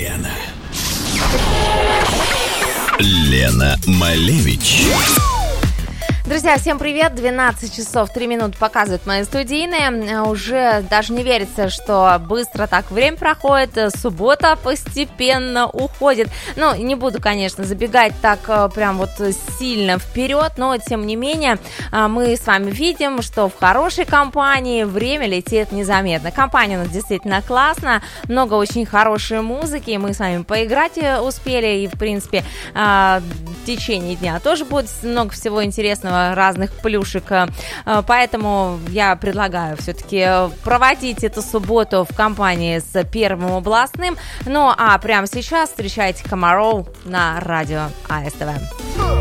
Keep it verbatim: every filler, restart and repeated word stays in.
Лена. Лена Малевич. Друзья, всем привет! двенадцать часов три минуты показывают мои студийные. Уже даже не верится, что быстро так время проходит. Суббота постепенно уходит. Ну, не буду, конечно, забегать так прям вот сильно вперед, но тем не менее мы с вами видим, что в хорошей компании время летит незаметно. Компания у нас действительно классная, много очень хорошей музыки, мы с вами поиграть успели, и в принципе в течение дня тоже будет много всего интересного, разных плюшек, поэтому я предлагаю все-таки проводить эту субботу в компании с Первым областным. Ну а прямо сейчас встречайте Комаров на радио АСТВ.